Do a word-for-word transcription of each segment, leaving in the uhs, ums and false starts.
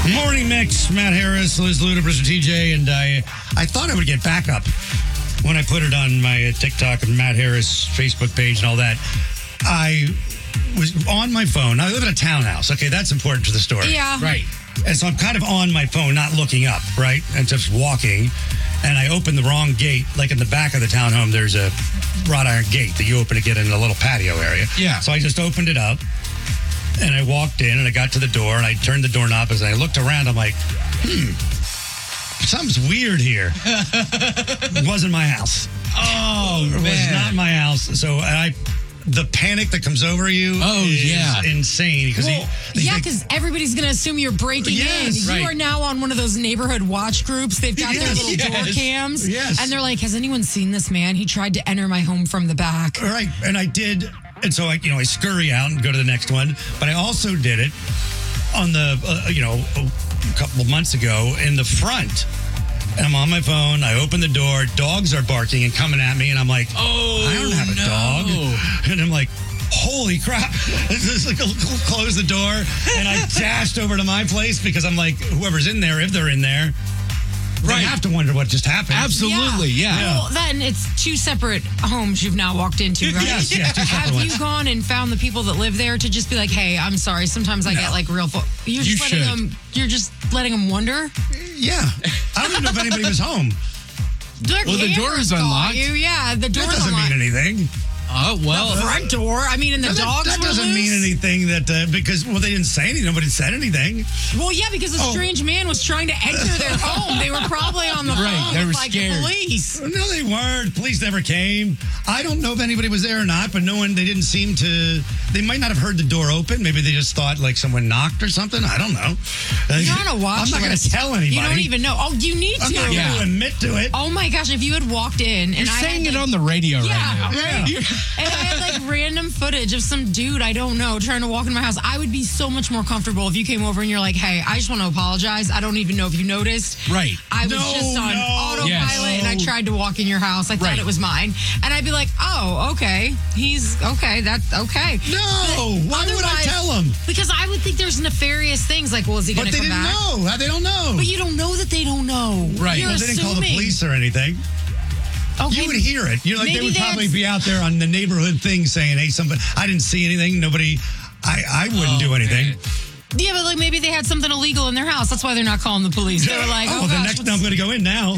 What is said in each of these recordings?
Morning Mix, Matt Harris, Liz Luda, Mister T J, and I I thought I would get backup when I put it on my TikTok and Matt Harris Facebook page and all that. I was on my phone. I live in a townhouse. Okay, that's important to the story. Yeah. Right. And so I'm kind of on my phone, not looking up, right? And just walking. And I opened the wrong gate. Like in the back of the townhome, there's a wrought iron gate that you open to get in a little patio area. Yeah. So I just opened it up. And I walked in and I got to the door and I turned the doorknob as I looked around. I'm like, hmm, something's weird here. It wasn't my house. Oh, It man. was not my house. So I, the panic that comes over you Oh, is yeah. insane. Because Well, yeah, because everybody's going to assume you're breaking Yes, in. right. You are now on one of those neighborhood watch groups. They've got their Yes, little door yes, cams. yes. And they're like, has anyone seen this man? He tried to enter my home from the back. All right, and I did, and so I, you know, I scurry out and go to the next one. But I also did it on the, uh, you know, a couple of months ago in the front. And I'm on my phone. I open the door. Dogs are barking and coming at me, and I'm like, Oh, I don't have a no. dog. And I'm like, holy crap! Just like close the door, and I dashed over to my place because I'm like, whoever's in there, if they're in there. Right. They have to wonder what just happened. Absolutely, yeah. Well, then it's two separate homes you've now walked into, right? Yes, yes, two separate Have ones. you gone and found the people that live there to just be like, hey, I'm sorry. Sometimes I No. get like real. Fo- you're just You letting should. them. You're just letting them wonder. Yeah. I don't even know if anybody was home. Their Well, the door cameras is caught unlocked. You. Yeah, the That door's doesn't unlocked. mean anything. Oh, well. The front door. I mean, and the That, dogs that were doesn't loose. mean anything that, uh, because, well, they didn't say anything. Nobody said anything. Well, yeah, because a Oh. strange man was trying to enter their home. They were probably on the Right, phone they with were like scared. the police. No, they weren't. Police never came. I don't know if anybody was there or not, but no one, they didn't seem to, they might not have heard the door open. Maybe they just thought like someone knocked or something. I don't know. You're on a watch I'm not going to list. tell anybody. You don't even know. Oh, you need I'm to. not going to Yeah. admit to it. Oh my gosh, if you had walked in and You're I saying had, it like, on the radio Yeah, right now. Yeah. You're- and I had like random footage of some dude I don't know trying to walk in my house, I would be so much more comfortable if you came over and you're like, hey, I just want to apologize. I don't even know if you noticed. Right. I was No, just on no. autopilot Yes. and I tried to walk in your house. I thought Right. it was mine. And I'd be like, oh, okay. He's okay. That's okay. No. Why would I Otherwise- tell them? Because I would think there's nefarious things like, well, is he going But to they come didn't back? know. How They don't know. But you don't know that they don't know. Right. You're Well, they didn't call the assuming. police or anything. Okay. You would hear it. You're like, Maybe they would they had- probably be out there on the neighborhood thing saying, hey, somebody, I didn't see anything. Nobody, I, I wouldn't Oh, do anything. man. Yeah, but like maybe they had something illegal in their house. That's why they're not calling the police. They were like, oh, oh, well, the gosh, next what's- time I'm going to go in now.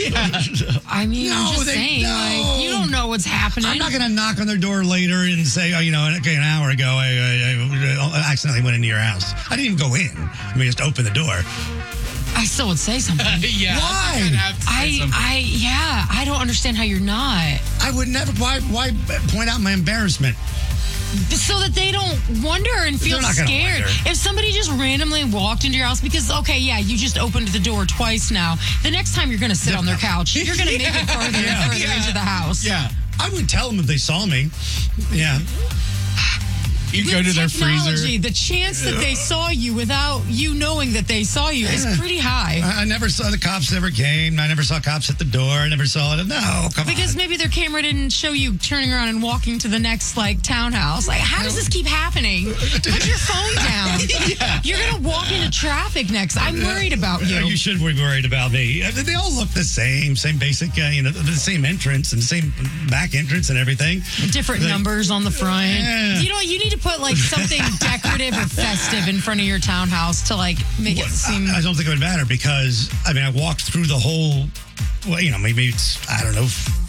I mean, I'm No, just they- saying, no. like, you don't know what's happening. I'm not going to knock on their door later and say, oh, you know, okay, an hour ago, I, I, I accidentally went into your house. I didn't even go in. I mean, just open the door. I still would say something. yeah. Why? I'd have to say I, something. I, yeah, I don't understand how you're not. I would never, why, why point out my embarrassment? So that they don't wonder and feel They're not gonna scared. wonder. If somebody just randomly walked into your house, because, okay, yeah, you just opened the door twice now. The next time you're going to sit on their couch, you're going to make it further Yeah. and further Yeah. into the house. Yeah. I would tell them if they saw me. Yeah. You With go to their technology, freezer. the chance that they saw you without you knowing that they saw you is pretty high. I, I never saw the cops never came. I never saw cops at the door. I never saw it. No, come Because on. maybe their camera didn't show you turning around and walking to the next like townhouse. Like, how does this keep happening? Put your phone down. You're gonna walk into traffic next. I'm worried about you. You should be worried about me. Uh, They all look the same, same basic, uh, you know, the same entrance and the same back entrance and everything. Different Like- numbers on the front. Yeah. You know, you need to put like something decorative or festive in front of your townhouse to like make it seem. I, I don't think it would matter because I mean I walked through the whole. Well, you know, maybe it's I don't know,